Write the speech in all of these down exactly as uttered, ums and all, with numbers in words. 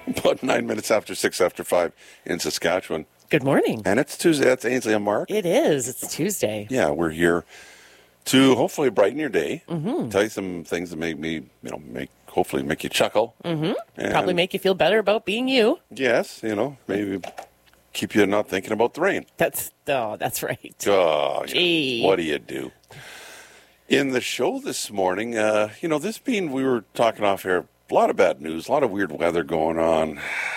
About nine minutes after six after five in Saskatchewan. Good morning. And it's Tuesday. That's Ainsley and Mark. It is. It's Tuesday. Yeah, we're here to hopefully brighten your day. Mm-hmm. Tell you some things that make me, you know, make hopefully make you chuckle. Mm-hmm. And Probably make you feel better about being you. Yes, you know, maybe keep you not thinking about the rain. That's, oh, that's right. Oh, Gee. yeah. What do you do? In the show this morning, uh, you know, this being, we were talking off here, a lot of bad news, a lot of weird weather going on.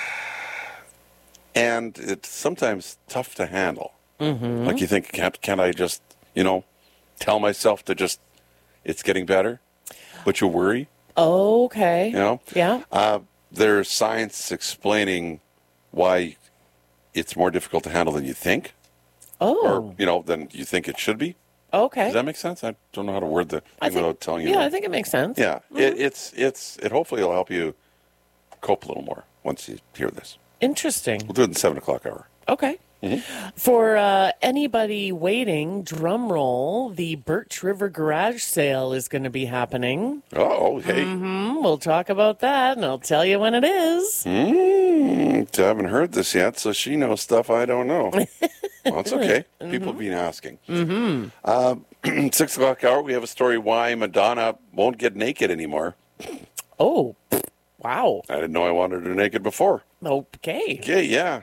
And it's sometimes tough to handle. Mm-hmm. Like you think, can't, can't I just, you know, tell myself to just, it's getting better? But you worry, Okay. you know? Yeah. Uh, there's science explaining why it's more difficult to handle than you think. Oh. Or, you know, than you think it should be. Okay. Does that make sense? I don't know how to word the I thing think, without telling you. yeah, that. I think it makes sense. Yeah, it, it's it's it. Hopefully, it'll help you cope a little more once you hear this. Interesting. We'll do it in the seven o'clock hour. Okay. Mm-hmm. For uh, anybody waiting, drum roll, the Birch River Garage Sale is going to be happening. Oh, hey, Mm-hmm. We'll talk about that, and I'll tell you when it is. mm, I haven't heard this yet, so she knows stuff I don't know. Well, it's okay. Mm-hmm. People have been asking. Mm-hmm. Uh, six o'clock hour. We have a story why Madonna won't get naked anymore. Oh, wow. I didn't know I wanted her naked before. Okay. Okay, yeah.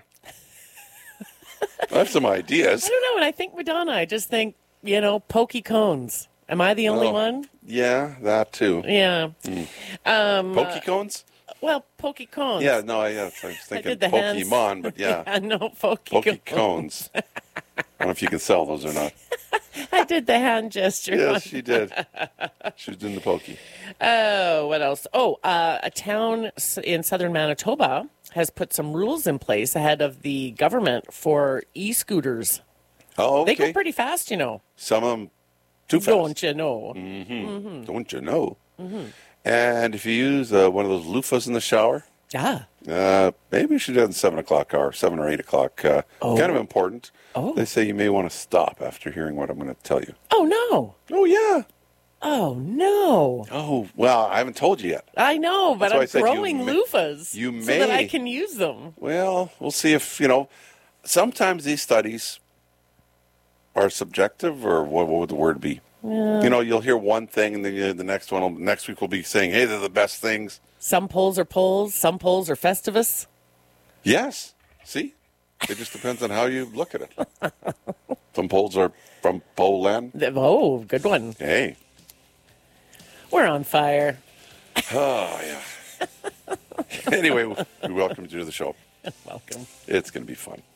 I have some ideas. I don't know. When I think Madonna, I just think, you know, pokey cones. Am I the only Oh. one? Yeah, that too. Yeah. Um, Pokey cones? well, pokey cones. Yeah, no, I, yeah, I was I thinking did the hands. Pokemon, but yeah, I know, pokey, Pokey cones. cones. I don't know if you can sell those or not. I did the hand gesture. Yes, she did. She was doing the pokey. Oh, what else? Oh, uh, a town s- in southern Manitoba has put some rules in place ahead of the government for e-scooters. Oh, They okay. go pretty fast, you know. Some of them too fast. Don't you know? Mm-hmm. Don't you know? Mm-hmm. And if you use uh, one of those loofahs in the shower, Ah. uh, maybe you should do it in seven o'clock hour, seven or eight o'clock. Uh, Oh. Kind of important. Oh. They say you may want to stop after hearing what I'm going to tell you. Oh, no. Oh, yeah. Oh, no. Oh, well, I haven't told you yet. I know, but That's why I I'm said you growing may- loofahs you so that I may. can use them. Well, we'll see if, you know, sometimes these studies are subjective, or what, what would the word be? You know, you'll hear one thing, and then you- the next one, will, next week, will be saying, hey, they're the best things. Some polls are polls, some polls are Festivus. Yes. See? It just depends on how you look at it. Some polls are from Poland. Th- Oh, good one. Hey. We're on fire. Oh, yeah. Anyway, we welcome you to the show. Welcome. It's going to be fun.